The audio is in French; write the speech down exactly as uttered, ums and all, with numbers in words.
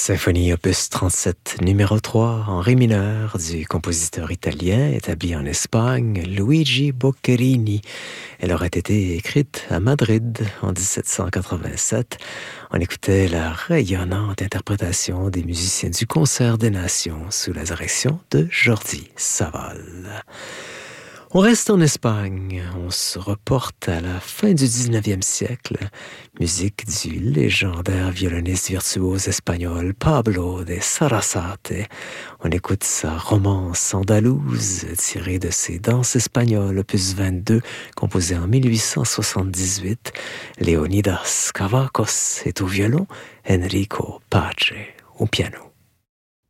Symphonie opus trente-sept numéro trois en ré mineur du compositeur italien établi en Espagne, Luigi Boccherini. Elle aurait été écrite à Madrid en dix-sept cent quatre-vingt-sept. On écoutait la rayonnante interprétation des musiciens du Concert des Nations sous la direction de Jordi Savall. On reste en Espagne, on se reporte à la fin du dix-neuvième siècle, musique du légendaire violoniste virtuose espagnol Pablo de Sarasate. On écoute sa romance andalouse tirée de ses danses espagnoles, opus vingt-deux, composée en mille huit cent soixante-dix-huit. Leonidas Cavacos est au violon, Enrico Pace au piano.